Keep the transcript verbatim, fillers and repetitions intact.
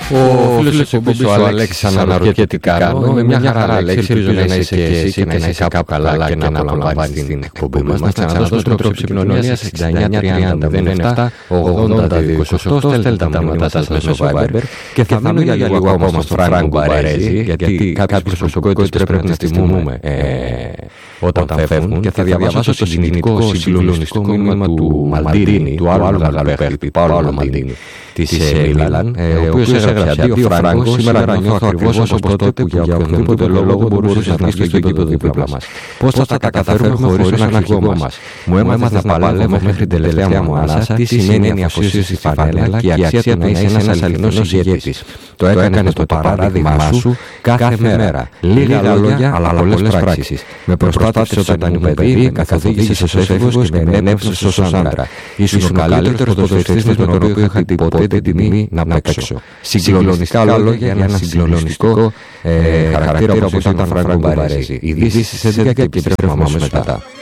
Ο φίλος της εκπομπής ο Αλέξης αναρωτιέται τι κάνω. Με μια χαρά, Αλέξη, ελπίζω να είσαι και εσύ και να είσαι κάπου καλά και να απολαμβάνεις την εκπομπή μας. Να ξαναδώσουμε τρόπο επικοινωνίας εξήντα εννιά τριάντα μηδέν επτά ογδόντα δύο είκοσι οκτώ. Στέλνετε τα μηνύματά σας μέσω Viber και θα μείνω για λίγο ακόμα στο Φράγκο Μπαρέζη, γιατί κάποιες προσωπικότητες πρέπει να τις τιμούμε όταν φεύγουν, και θα διαβάσω το συγκινητικό συγκλονιστικό μήνυμα του Μαλντίνη, του άλλου μεγάλου παίχτη, Πάολο Μαλντίνη, της Μίλαν, ο οποίος έγραψε: «Αντίο Φράγκο, σήμερα νιώθω ακριβώς όπως τότε που για οποιονδήποτε λόγο δεν μπορούσε να βγει στο γήπεδο δίπλα μας. Πώς θα τα καταφέρουμε χωρίς τον αρχηγό μας? Μου έμαθα να παλεύω μέχρι την τελευταία μου ανάσα τι σημαίνει αφοσίωση στη φανέλα και η αξία του να είσαι ένας αληθινός ηγέτης. Το έκανες το παράδειγμά σου κάθε μέρα. Λίγα λόγια, αλλά πολλές πράξεις. Με προσπάθησες όταν ήμουν παιδί, με καθοδήγησες ως έφηβος και με ενέπνευσες ως άντρα. Ήσουν ο καλύτερος ποδοσφαιριστής με τον οποίο είχα ποτέ την τιμή να παίξω». Συγκλονιστικά λόγια για ένα συγκλονιστικό χαρακτήρα όπως ήταν ο Φράγκο Μπαρέζη. Ειδήσεις έντεκα και επιστρέφουμε αμέσως μετά.